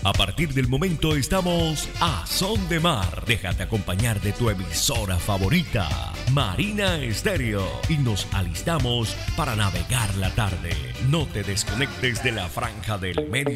A partir del momento estamos a son de mar. Déjate acompañar de tu emisora favorita, Marina Estéreo, y nos alistamos para navegar la tarde. No te desconectes de la franja del medio.